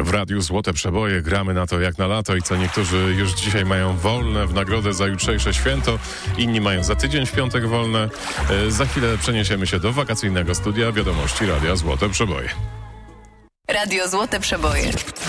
W radiu Złote Przeboje gramy na to jak na lato i co niektórzy już dzisiaj mają wolne w nagrodę za jutrzejsze święto, inni mają za tydzień w piątek wolne. Za chwilę przeniesiemy się do wakacyjnego studia wiadomości Radia Złote Przeboje. Radio Złote Przeboje.